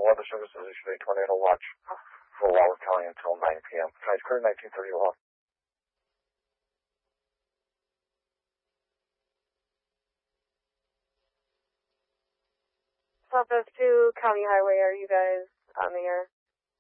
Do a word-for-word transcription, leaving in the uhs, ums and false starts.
Weather Service has issued a tornado watch for Broward County until nine p.m. Tonight's clear, nineteen thirty aloft. Southwest two, County Highway, are you guys on the air?